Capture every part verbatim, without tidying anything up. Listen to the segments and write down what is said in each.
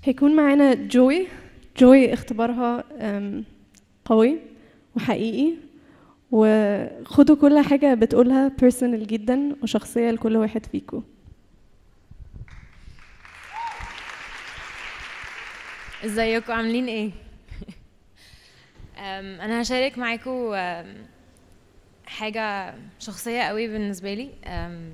هيكون معانا جوي. جوي اختبارها أم، قوي وحقيقي، وخدوا كل حاجة بتقولها بيرسونال جدا وشخصية لكل واحد فيكم. ازيكم عاملين ايه؟ أم، انا هشارك معاكم أم، حاجه شخصيه قوي بالنسبه لي. أم،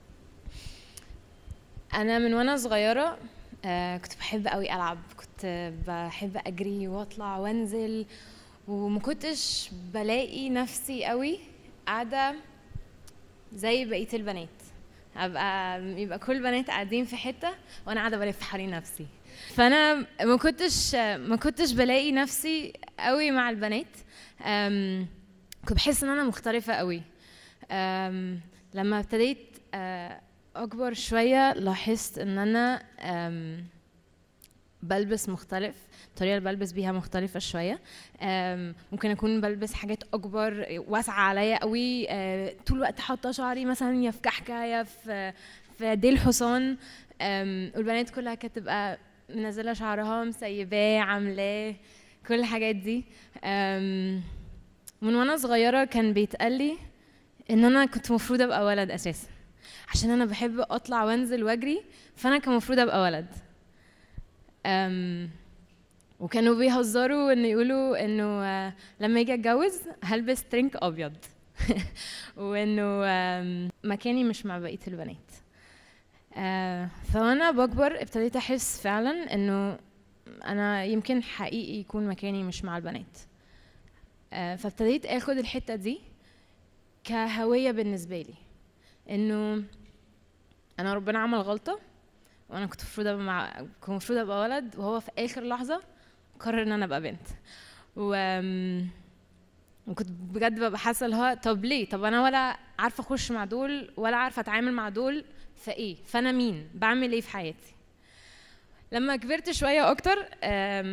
انا من وانا صغيره أه، كنت بحب قوي العب، كنت بحب اجري واطلع وانزل، وما كنتش بلاقي نفسي قوي قاعده زي بقيه البنات. ابقى يبقى كل البنات قاعدين في حته وانا قاعده بلف حوالين نفسي، فانا ما كنتش ما كنتش بلاقي نفسي قوي مع البنات. أم، كنت بحس ان انا مختلفه قوي. أم، لما ابتديت أه، اكبر شويه لاحظت ان انا أم، بلبس مختلف، الطريقه اللي بلبس بيها مختلفه شويه. أم، ممكن اكون بلبس حاجات اكبر واسعه عليا قوي، أه، طول الوقت حاطه شعري مثلا يا في كحكه يا في في ديل حصان. أم، والبنات كلها كانت تبقى منزله شعرها مسيباه عاملاه كل الحاجات دي. أم، من وانا صغيره كان بيتقالي ان انا كنت مفروض ابقى ولد اساسا، عشان انا بحب اطلع وانزل واجري، فانا كان مفروض ابقى ولد. أم، وكانوا بيهزروا انه يقولوا انه آه، لما اجي اتجوز هلبس ترنك ابيض وانه آم، مكاني مش مع بقيه البنات. آه، فانا بكبر ابتديت احس فعلا انه انا يمكن حقيقي يكون مكاني مش مع البنات. آه، فابتديت اخد الحته دي كهويه بالنسبه لي، انه انا ربنا عمل غلطه وانا كنت المفروض ابقى مع كنت المفروض ابقى ولد، وهو في اخر لحظه قرر ان انا ابقى بنت. و وكنت بجد ببقى حاسه اللي هو طب ليه؟ طب انا ولا عارفه اخش مع دول ولا عارفه اتعامل مع دول، فايه؟ فانا مين؟ بعمل ايه في حياتي؟ لما كبرت شويه اكتر